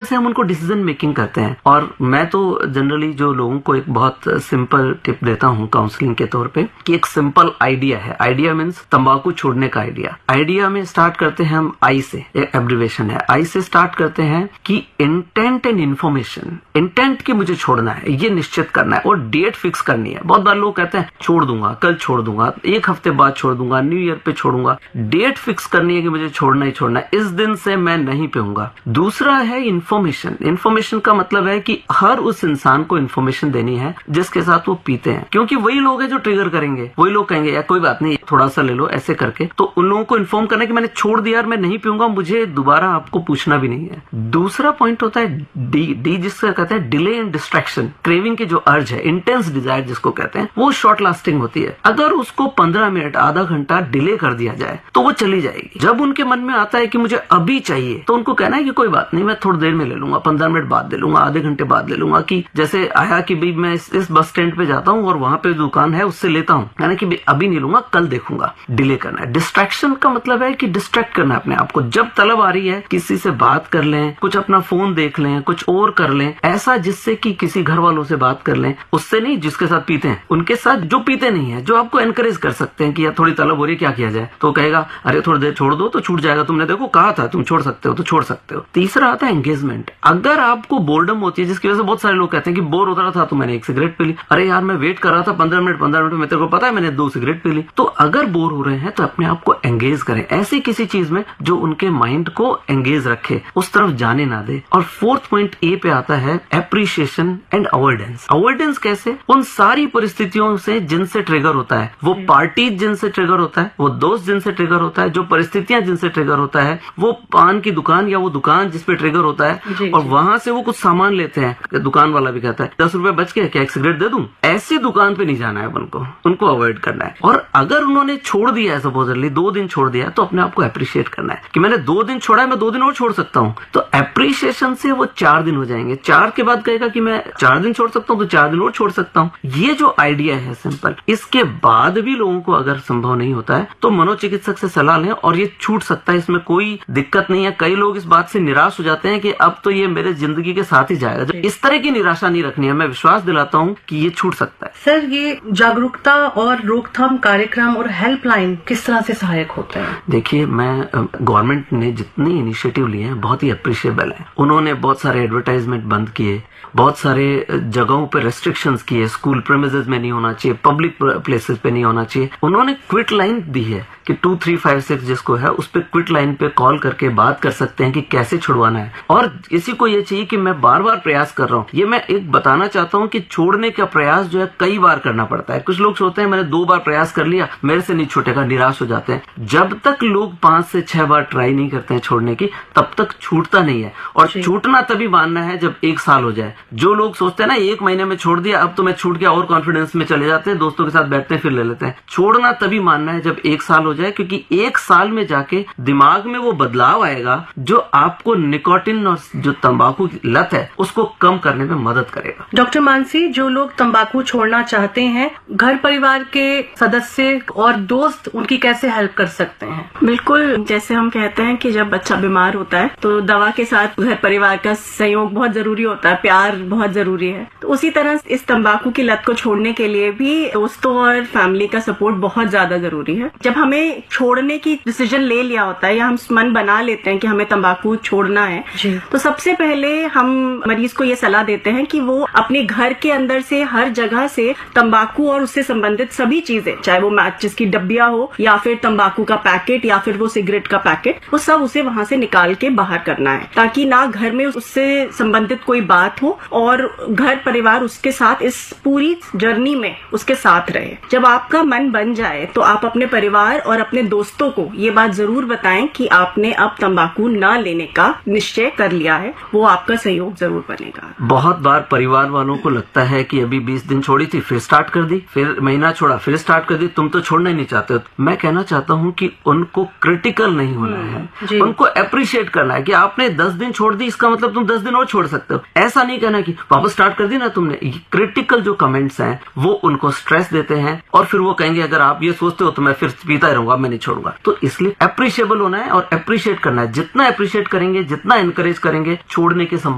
से हम उनको डिसीजन मेकिंग करते हैं। और मैं तो जनरली जो लोगों को एक बहुत सिंपल टिप देता हूँ काउंसलिंग के तौर पे कि एक सिंपल आइडिया है। आइडिया मीन्स तंबाकू छोड़ने का आइडिया। आइडिया में स्टार्ट करते हैं हम आई से, एक एब्रिवेशन है, आई से स्टार्ट करते हैं कि इंटेंट एंड इन्फॉर्मेशन। इंटेंट की मुझे छोड़ना है, ये निश्चित करना है और डेट फिक्स करनी है। बहुत बार लोग कहते हैं छोड़ दूंगा, कल छोड़ दूंगा, एक हफ्ते बाद छोड़ दूंगा, न्यू ईयर पे छोड़ूंगा। डेट फिक्स करनी है कि मुझे छोड़ना ही छोड़ना है, इस दिन से मैं नहीं पीऊंगा। दूसरा है इन्फॉर्मेशन। इन्फॉर्मेशन का मतलब है कि हर उस इंसान को इन्फॉर्मेशन देनी है जिसके साथ वो पीते हैं, क्योंकि वही लोग हैं जो ट्रिगर करेंगे। वही लोग कहेंगे यार कोई बात नहीं, थोड़ा सा ले लो, ऐसे करके। तो उन लोगों को इन्फॉर्म करना है कि मैंने छोड़ दिया और मैं नहीं पीऊंगा, मुझे दोबारा आपको पूछना भी नहीं है। दूसरा पॉइंट होता है डी जिसका कहते हैं डिले एंड डिस्ट्रैक्शन। क्रेविंग की जो अर्ज है, इंटेंस डिजायर जिसको कहते हैं, वो शॉर्ट लास्टिंग होती है। अगर उसको 15 मिनट, आधा घंटा डिले कर दिया जाए तो वो चली जाएगी। जब उनके मन में आता है कि मुझे अभी चाहिए, तो उनको कहना है कि कोई बात नहीं, मैं थोड़ी देर में ले लूंगा, 15 मिनट बाद ले लूंगा, आधे घंटे बाद ले लूंगा। कि जैसे आया कि भाई मैं इस बस स्टैंड पे जाता हूँ और वहां पे दुकान है, उससे लेता हूँ, यानी कि अभी नहीं लूंगा, कल देखूंगा। डिले करना है। डिस्ट्रैक्शन का मतलब है कि डिस्ट्रैक्ट करना है अपने आप को। जब तलब आ रही है किसी से बात कर लें, कुछ अपना फोन देख लें, कुछ और कर लें, ऐसा जिससे कि किसी घर वालों से बात कर लें, उससे नहीं जिसके साथ पीते हैं, उनके साथ जो पीते नहीं है, जो आपको एनकरेज कर सकते हैं कि यार थोड़ी तलब हो रही है, क्या किया जाए। तो कहेगा अरे थोड़ी देर छोड़ दो तो छूट जाएगा, तुमने देखो कहा था तुम छोड़ सकते हो तो छोड़ सकते हो। तीसरा आता है एंगेजमेंट। अगर आपको बोर्डम होती है, जिसकी वजह से बहुत सारे लोग कहते हैं कि बोर होता रहा था तो मैंने एक सिगरेट पी ली, अरे यार मैं वेट कर रहा था 15 मिनट में, तेरे को पता है मैंने 2 सिगरेट पी ली। तो अगर बोर हो रहे हैं तो अपने आप को एंगेज करें ऐसी किसी चीज में जो उनके माइंड को एंगेज रखे, उस तरफ जाने ना दे। और फोर्थ पॉइंट ए पे आता है एप्रिशिएशन एंड अवॉइडेंस। अवॉइडेंस कैसे? उन सारी परिस्थितियों से जिनसे ट्रिगर होता है, वो पार्टी जिनसे ट्रिगर होता है, वो दोस्त जिनसे ट्रिगर होता है, जो परिस्थितियां जिनसे ट्रिगर होता है, वो पान की दुकान या वो दुकान जिसपे ट्रिगर होता है और वहां से वो कुछ सामान लेते हैं। दुकान वाला भी कहता है 10 रुपए बच गए, क्या एक सिगरेट दे दूं? ऐसी दुकान पे नहीं जाना है उनको अवॉइड करना है। और अगर उन्होंने छोड़ दिया है, सपोजली 2 दिन छोड़ दिया है, तो अपने आप को अप्रिशिएट करना है कि मैंने 2 दिन छोड़ा है, मैं 2 दिन और छोड़ सकता हूँ। तो अप्रिशिएशन से वो 4 दिन हो जाएंगे। 4 के बाद कहेगा कि मैं 4 दिन छोड़ सकता हूँ तो 4 दिन और छोड़ सकता हूँ। ये जो आइडिया है सिंपल, इसके बाद भी लोगों को अगर संभव नहीं होता है तो मनोचिकित्सक से सलाह लें और ये छूट सकता है, इसमें कोई दिक्कत नहीं है। कई लोग इस बात से निराश हो जाते हैं कि अब तो ये मेरे जिंदगी के साथ ही जाएगा। जब इस तरह की निराशा नहीं रखनी है, मैं विश्वास दिलाता हूँ कि ये छूट सकता है। सर, ये जागरूकता और रोकथाम कार्यक्रम और हेल्पलाइन किस तरह से सहायक होते हैं? देखिए, मैं गवर्नमेंट ने जितने इनिशिएटिव लिए हैं बहुत ही अप्रिशिएबल है। उन्होंने बहुत सारे एडवर्टाइजमेंट बंद किए, बहुत सारे जगहों पे रेस्ट्रिक्शंस किए, स्कूल प्रेमिसेस में नहीं होना चाहिए, पब्लिक प्लेसेस पे नहीं होना चाहिए। उन्होंने क्विट लाइन दी है कि 2356 जिसको है उस पे क्विट लाइन पे कॉल करके बात कर सकते हैं कि कैसे छुड़वाना है। और इसी को ये चाहिए कि मैं बार बार प्रयास कर रहा हूँ। ये मैं एक बताना चाहता हूँ कि छोड़ने का प्रयास जो है कई बार करना पड़ता है। कुछ लोग सोचते हैं मैंने 2 बार प्रयास कर लिया, मेरे से नहीं छूटेगा, निराश हो जाते हैं। जब तक लोग 5 से 6 बार ट्राई नहीं करते हैं छोड़ने की, तब तक छूटता नहीं है। और छूटना तभी मानना है जब 1 साल हो जाए। जो लोग सोचते हैं ना 1 महीने में छोड़ दिया, अब तो मैं छूट गया, और कॉन्फिडेंस में चले जाते हैं, दोस्तों के साथ बैठते हैं, फिर ले लेते हैं। छोड़ना तभी मानना है जब 1 साल हो जाए, क्योंकि 1 साल में जाके दिमाग में वो बदलाव आएगा जो आपको निकोटिन और जो तंबाकू की लत है उसको कम करने में मदद करेगा। डॉक्टर मानसी, जो लोग तंबाकू छोड़ना चाहते हैं, घर परिवार के सदस्य और दोस्त उनकी कैसे हेल्प कर सकते हैं? बिल्कुल, जैसे हम कहते हैं कि जब बच्चा बीमार होता है तो दवा के साथ घर परिवार का सहयोग बहुत जरूरी होता है, प्यार बहुत जरूरी है। तो उसी तरह इस तंबाकू की लत को छोड़ने के लिए भी दोस्तों और फैमिली का सपोर्ट बहुत ज्यादा जरूरी है। जब हमें छोड़ने की डिसीजन ले लिया होता है या हम मन बना लेते हैं कि हमें तंबाकू छोड़ना है, तो सबसे पहले हम मरीज को ये सलाह देते हैं कि वो अपने घर के अंदर से हर जगह से तंबाकू और उससे संबंधित सभी चीजें, चाहे वो मैचिस की डब्बिया हो या फिर तंबाकू का पैकेट या फिर वो सिगरेट का पैकेट, वो सब उसे वहां से निकाल के बाहर करना है, ताकि ना घर में उससे संबंधित कोई बात हो और घर परिवार उसके साथ इस पूरी जर्नी में उसके साथ रहे। जब आपका मन बन जाए तो आप अपने परिवार और अपने दोस्तों को ये बात जरूर बताएं कि आपने अब तंबाकू न लेने का निश्चय कर लिया है, वो आपका सहयोग जरूर बनेगा। बहुत बार परिवार वालों को लगता है कि अभी 20 दिन छोड़ी थी, फिर स्टार्ट कर दी, फिर महीना छोड़ा, फिर स्टार्ट कर दी, तुम तो छोड़ना ही नहीं चाहते हो। मैं कहना चाहता हूँ कि उनको क्रिटिकल नहीं होना है, उनको अप्रिशिएट करना है कि आपने 10 दिन छोड़ दी, इसका मतलब तुम 10 दिन और छोड़ सकते हो। ऐसा नहीं कहना कि वापस स्टार्ट कर दी ना तुमने। क्रिटिकल जो कमेंट्स हैं वो उनको स्ट्रेस देते हैं और फिर वो कहेंगे अगर आप ये सोचते हो तो मैं फिर पीता ही रहूंगा, मैं नहीं छोड़ूंगा। तो इसलिए अप्रिशिएबल होना है और अप्रिशिएट करना है। जितना अप्रिशिएट करेंगे, जितना एनकरेज करेंगे, छोड़ने की